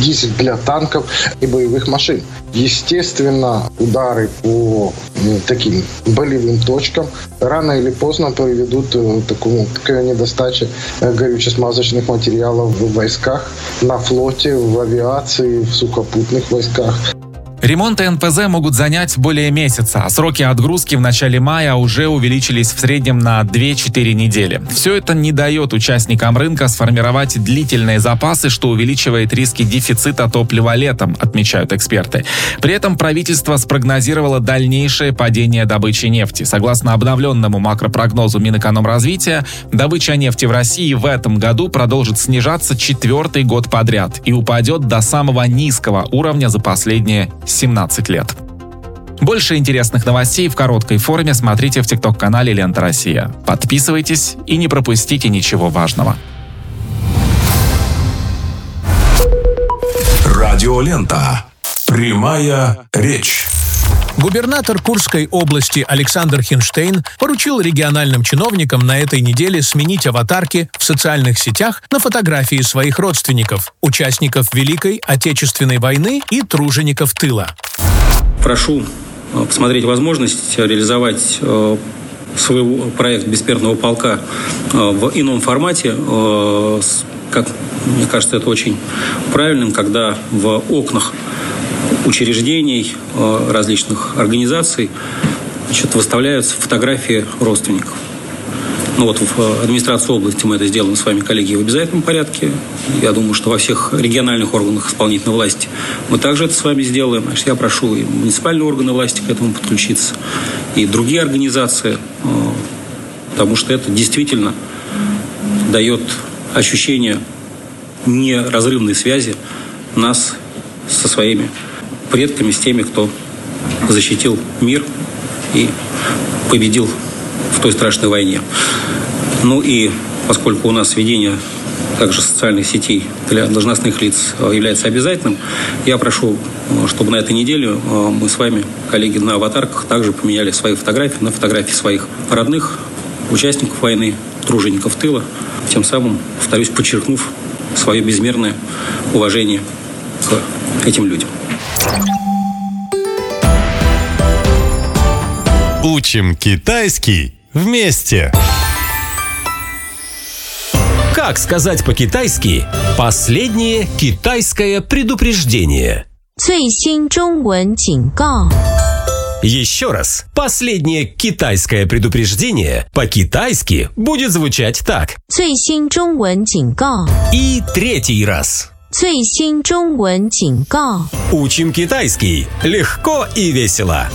дизель для танков и боевых машин. Естественно, удары по таким болевым точкам рано или поздно приведут к недостаче горюче-смазочных материалов в войсках, на флоте, в авиации, в сухопутных войсках. Ремонты НПЗ могут занять более месяца, а сроки отгрузки в начале мая уже увеличились в среднем на 2-4 недели. Все это не дает участникам рынка сформировать длительные запасы, что увеличивает риски дефицита топлива летом, отмечают эксперты. При этом правительство спрогнозировало дальнейшее падение добычи нефти. Согласно обновленному макропрогнозу Минэкономразвития, добыча нефти в России в этом году продолжит снижаться 4-й год подряд и упадет до самого низкого уровня за последние 17 лет. Больше интересных новостей в короткой форме смотрите в ТикТок-канале «Лента Россия». Подписывайтесь и не пропустите ничего важного. Радиолента. Прямая речь. Губернатор Курской области Александр Хинштейн поручил региональным чиновникам на этой неделе сменить аватарки в социальных сетях на фотографии своих родственников, участников Великой Отечественной войны и тружеников тыла. Прошу посмотреть возможность реализовать свой проект «Бессмертного полка» в ином формате. Как мне кажется, это очень правильным, когда в окнах учреждений, различных организаций выставляются фотографии родственников. В администрации области мы это сделаем с вами, коллеги, в обязательном порядке. Я думаю, что во всех региональных органах исполнительной власти мы также это с вами сделаем. Я прошу и муниципальные органы власти к этому подключиться, и другие организации, потому что это действительно дает ощущение неразрывной связи нас со своими предками, с теми, кто защитил мир и победил в той страшной войне. И поскольку у нас ведение также социальных сетей для должностных лиц является обязательным, я прошу, чтобы на этой неделе мы с вами, коллеги, на аватарках также поменяли свои фотографии на фотографии своих родных, участников войны, тружеников тыла, тем самым, повторюсь, подчеркнув свое безмерное уважение к этим людям. Учим китайский вместе. Как сказать по-китайски «последнее китайское предупреждение»? 最新中文警告. Еще раз. Последнее китайское предупреждение по-китайски будет звучать так. 最新中文警告. И третий раз. 最新中文警告. Учим китайский легко и весело.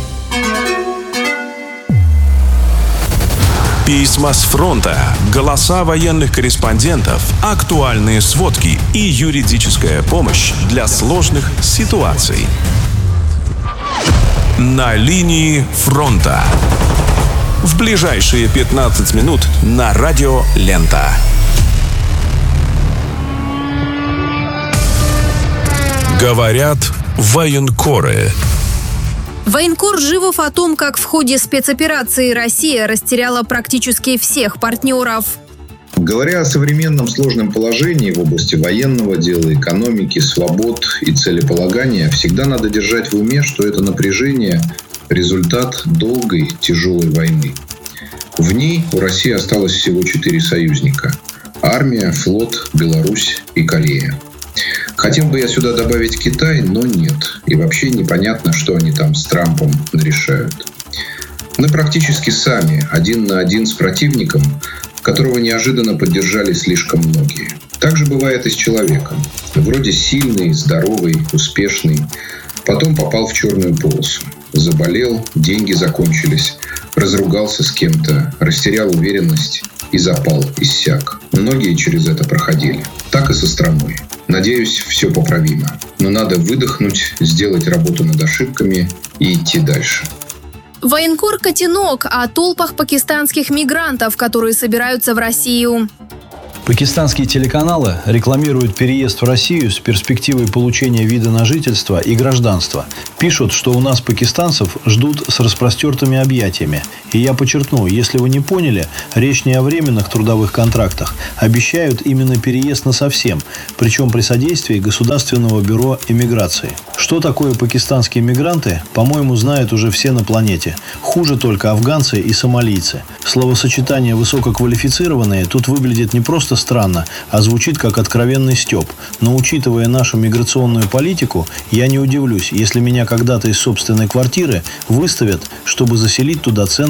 Письма с фронта, голоса военных корреспондентов, актуальные сводки и юридическая помощь для сложных ситуаций. На линии фронта. В ближайшие 15 минут на радио «Лента». Говорят военкоры. Военкор Живов о том, как в ходе спецоперации Россия растеряла практически всех партнеров. Говоря о современном сложном положении в области военного дела, экономики, свобод и целеполагания, всегда надо держать в уме, что это напряжение – результат долгой, тяжелой войны. В ней у России осталось всего 4 союзника – армия, флот, Беларусь и Корея. Хотел бы я сюда добавить Китай, но нет. И вообще непонятно, что они там с Трампом решают. Мы практически сами, 1 на 1 с противником, которого неожиданно поддержали слишком многие. Так же бывает и с человеком. Вроде сильный, здоровый, успешный. Потом попал в черную полосу. Заболел, деньги закончились, разругался с кем-то, растерял уверенность и запал, иссяк. Многие через это проходили. Так и со страной. Надеюсь, все поправимо. Но надо выдохнуть, сделать работу над ошибками и идти дальше. Военкор Котенок о толпах пакистанских мигрантов, которые собираются в Россию. Пакистанские телеканалы рекламируют переезд в Россию с перспективой получения вида на жительство и гражданства. Пишут, что у нас пакистанцев ждут с распростертыми объятиями. И я подчеркну, если вы не поняли, речь не о временных трудовых контрактах. Обещают именно переезд насовсем, причем при содействии Государственного бюро иммиграции. Что такое пакистанские мигранты, по-моему, знают уже все на планете. Хуже только афганцы и сомалийцы. Словосочетание «высококвалифицированные» тут выглядит не просто странно, а звучит как откровенный стёб. Но учитывая нашу миграционную политику, я не удивлюсь, если меня когда-то из собственной квартиры выставят, чтобы заселить туда ценных